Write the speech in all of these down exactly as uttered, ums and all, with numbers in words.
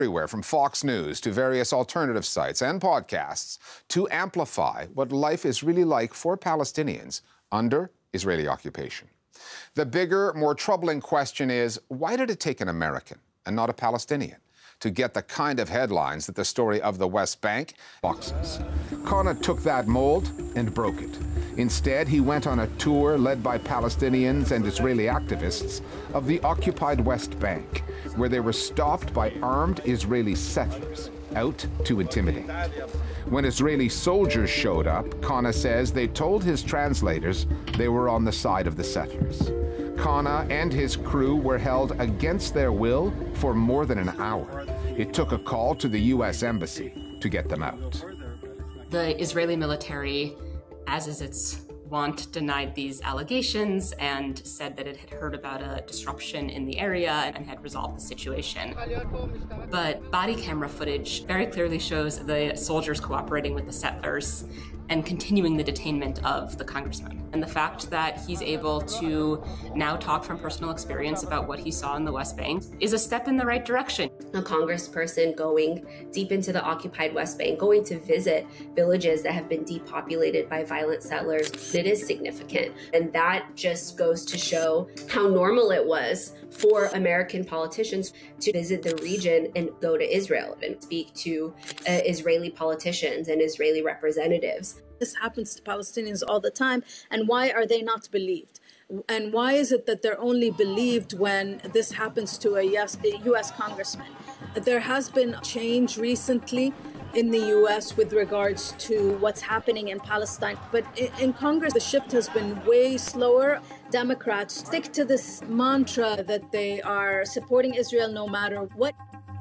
Everywhere from Fox News to various alternative sites and podcasts to amplify what life is really like for Palestinians under Israeli occupation. The bigger, more troubling question is, why did it take an American and not a Palestinian to get the kind of headlines that the story of the West Bank boxes? Kana took that mold and broke it. Instead, he went on a tour led by Palestinians and Israeli activists of the occupied West Bank, where they were stopped by armed Israeli settlers out to intimidate. When Israeli soldiers showed up, Kana says they told his translators they were on the side of the settlers. Kana and his crew were held against their will for more than an hour. It took a call to the U S Embassy to get them out. The Israeli military, as is its wont, denied these allegations and said that it had heard about a disruption in the area and had resolved the situation. But body camera footage very clearly shows the soldiers cooperating with the settlers and continuing the detainment of the congressman. And the fact that he's able to now talk from personal experience about what he saw in the West Bank is a step in the right direction. A congressperson going deep into the occupied West Bank, going to visit villages that have been depopulated by violent settlers, it is significant. And that just goes to show how normal it was for American politicians to visit the region and go to Israel and speak to uh, Israeli politicians and Israeli representatives. This happens to Palestinians all the time, and why are they not believed? And why is it that they're only believed when this happens to a U S congressman? There has been change recently in the U S with regards to what's happening in Palestine. But in Congress, the shift has been way slower. Democrats stick to this mantra that they are supporting Israel no matter what.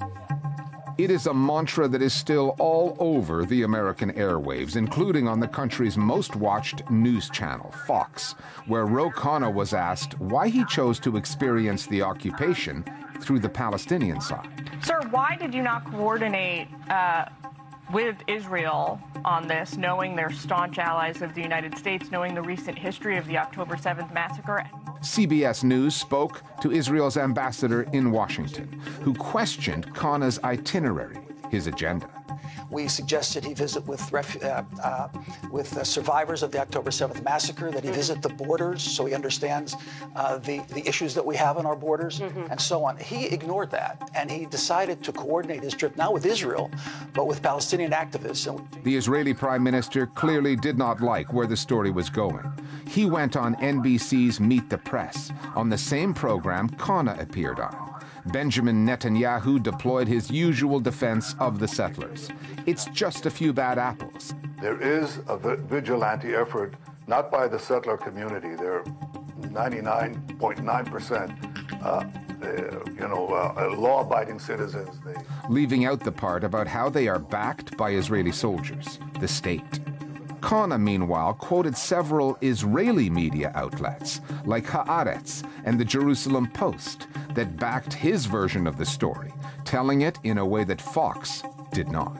It is a mantra that is still all over the American airwaves, including on the country's most watched news channel, Fox, where Ro Khanna was asked why he chose to experience the occupation through the Palestinian side. Sir, why did you not coordinate uh, with Israel on this, knowing they're staunch allies of the United States, knowing the recent history of the October seventh massacre? C B S News spoke to Israel's ambassador in Washington, who questioned Khanna's itinerary, his agenda. We suggested he visit with ref, uh, uh, with uh, survivors of the October seventh massacre, that he visit the borders so he understands uh, the, the issues that we have on our borders, mm-hmm. and so on. He ignored that, and he decided to coordinate his trip, not with Israel, but with Palestinian activists. The Israeli prime minister clearly did not like where the story was going. He went on N B C's Meet the Press, on the same program Khanna appeared on. Benjamin Netanyahu deployed his usual defense of the settlers. It's just a few bad apples. There is a vigilante effort, not by the settler community. They're ninety-nine point nine percent, uh, uh, you know, uh, law-abiding citizens. They... Leaving out the part about how they are backed by Israeli soldiers, the state. Khanna, meanwhile, quoted several Israeli media outlets, like Haaretz and the Jerusalem Post, that backed his version of the story, telling it in a way that Fox did not.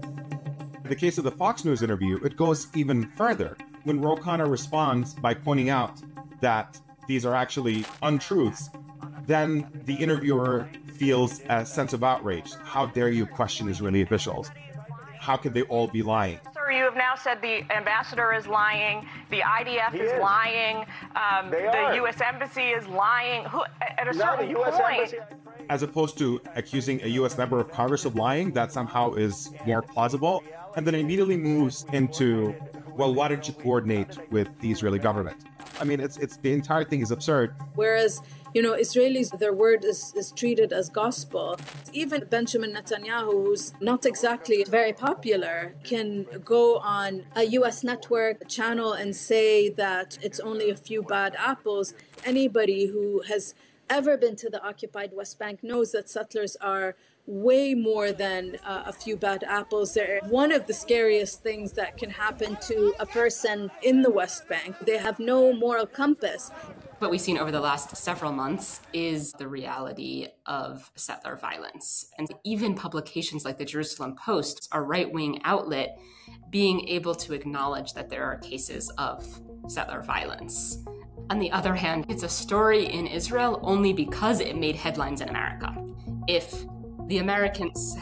In the case of the Fox News interview, it goes even further when Ro Khanna responds by pointing out that these are actually untruths. Then the interviewer feels a sense of outrage. How dare you question Israeli officials? How could they all be lying? Sir, you have now said the ambassador is lying, the I D F is, is lying, um, the U S Embassy is lying. Who, at a certain no, point... As opposed to accusing a U S member of Congress of lying, that somehow is more plausible. And then it immediately moves into, well, why didn't you coordinate with the Israeli government? I mean, it's it's the entire thing is absurd. Whereas, you know, Israelis, their word is, is treated as gospel. Even Benjamin Netanyahu, who's not exactly very popular, can go on a U S network channel and say that it's only a few bad apples. Anybody who has ever been to the occupied West Bank knows that settlers are way more than uh, a few bad apples. They're one of the scariest things that can happen to a person in the West Bank. They have no moral compass. What we've seen over the last several months is the reality of settler violence. And even publications like the Jerusalem Post, a right-wing outlet, being able to acknowledge that there are cases of settler violence. On the other hand, it's a story in Israel only because it made headlines in America. If the Americans